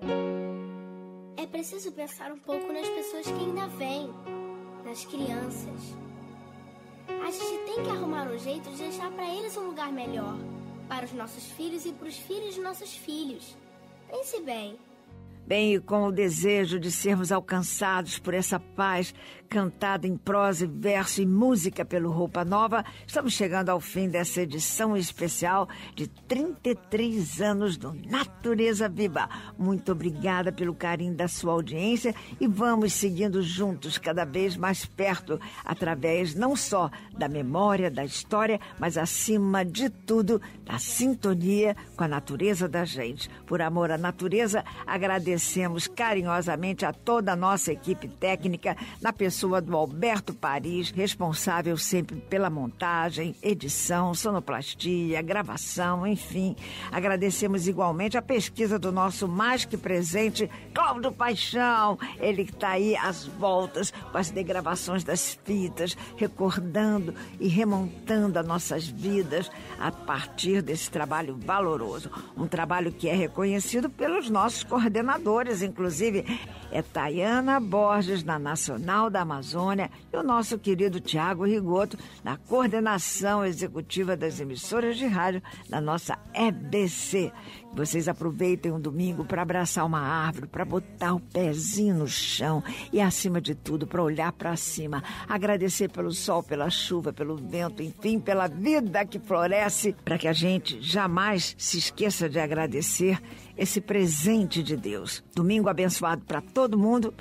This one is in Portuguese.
É preciso pensar um pouco nas pessoas que ainda vêm, nas crianças. A gente tem que arrumar um jeito de deixar para eles um lugar melhor, para os nossos filhos e para os filhos de nossos filhos. Pense bem. Bem, e com o desejo de sermos alcançados por essa paz cantada em prosa, verso e música pelo Roupa Nova, estamos chegando ao fim dessa edição especial de 33 anos do Natureza Viva. Muito obrigada pelo carinho da sua audiência e vamos seguindo juntos cada vez mais perto, através não só da memória, da história, mas acima de tudo, da sintonia com a natureza da gente. Por amor à natureza, agradecemos carinhosamente a toda a nossa equipe técnica, na pessoa do Alberto Paris, responsável sempre pela montagem, edição, sonoplastia, gravação, enfim. Agradecemos igualmente a pesquisa do nosso mais que presente Cláudio Paixão, ele que está aí às voltas com as degravações das fitas, recordando e remontando as nossas vidas a partir desse trabalho valoroso. Um trabalho que é reconhecido pelos nossos coordenadores, inclusive é Tayana Borges, na Nacional da Amazônia, e o nosso querido Tiago Rigoto, na coordenação executiva das emissoras de rádio da nossa EBC. Vocês aproveitem um domingo para abraçar uma árvore, para botar o pezinho no chão e, acima de tudo, para olhar para cima, agradecer pelo sol, pela chuva, pelo vento, enfim, pela vida que floresce, para que a gente jamais se esqueça de agradecer esse presente de Deus. Domingo abençoado para todo mundo